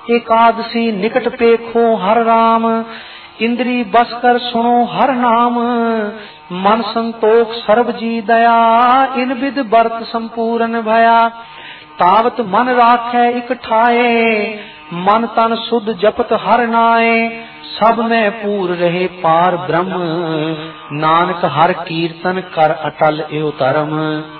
एकादशी निकट पेखो हर राम, इंद्री बस कर सुनो हर नाम। मन संतोख सर्व जी दया, इन विध बरत संपूर्ण भया। तावत मन राखै इक ठाए, मन तन शुद्ध जपत हर नाए। सब में पूर रहे पार ब्रह्म, नानक हर कीर्तन कर अटल एव धर्म।